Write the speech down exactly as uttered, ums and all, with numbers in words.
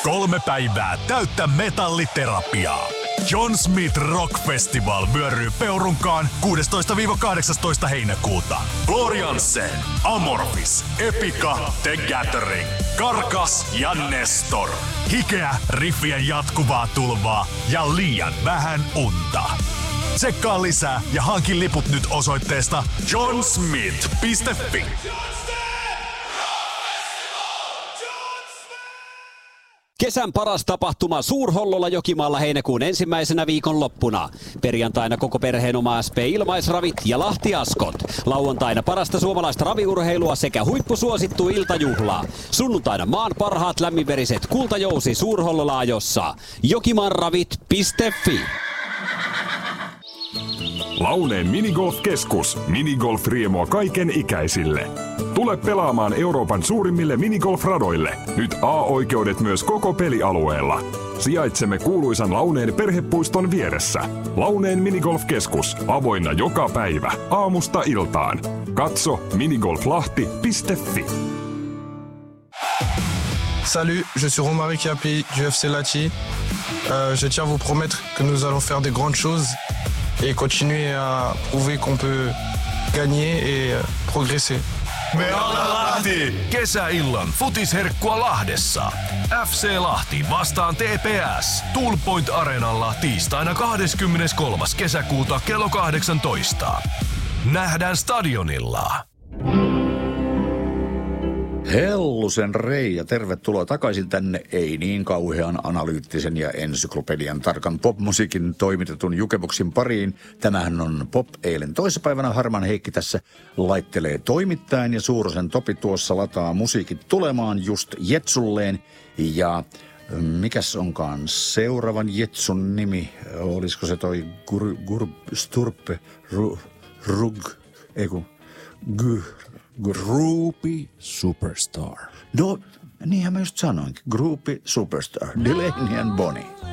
Kolme päivää täyttä metalliterapiaa. John Smith Rock Festival vyöryy Peurunkaan kuudestoista kahdeksastoista heinäkuuta. Floriansen, Amorphis, Epica, The Gathering, Karkas ja Nestor. Hikeä, riffien jatkuvaa tulvaa ja liian vähän unta. Tsekkaa lisää ja hankin liput nyt osoitteesta john smith piste fi. Kesän paras tapahtuma Suurhollolla Jokimaalla heinäkuun ensimmäisenä viikonloppuna. Perjantaina koko perheen oma S P Ilmaisravit ja Lahti Askot. Lauantaina parasta suomalaista raviurheilua sekä huippusuosittu iltajuhla. Sunnuntaina maan parhaat lämminveriset kultajousi Suurhollolla-ajossa. jokimaanravit piste fi. Launeen minigolf-keskus. Minigolf-riemua kaiken ikäisille. Tule pelaamaan Euroopan suurimmille minigolf-radoille. Nyt A-oikeudet myös koko pelialueella. Sijaitsemme kuuluisan Launeen perhepuiston vieressä. Launeen minigolf-keskus. Avoinna joka päivä. Aamusta iltaan. Katso minigolflahti piste fi. Salut, je suis Romaric Yapi du F C Lahti. Euh, je tiens à vous promettre que nous allons faire de grandes choses et continuer à prouver qu'on peut gagner et progresser. Me ollaan Lahti! Kesäillan futisherkkua Lahdessa. F C Lahti vastaan T P S. Tool Point Areenalla tiistaina kahdeskymmeneskolmas kesäkuuta kello kahdeksantoista. Nähdään stadionilla. Hellusen Reija, tervetuloa takaisin tänne ei niin kauhean analyyttisen ja ensyklopedian tarkan popmusiikin toimitetun jukeboksin pariin. Tämähän on Pop eilen toissapäivänä. Harman Heikki tässä laittelee toimittajan ja Suurosen Topi tuossa lataa musiikit tulemaan just Jetsulleen. Ja mikäs onkaan seuraavan Jetsun nimi? Olisiko se toi Gur, Gur, Sturpe, Ru, Rug, eiku, Gur... Groupie Superstar. No, niinhän mä just sanoinkin. Groupie Superstar. Delaney and Bonnie.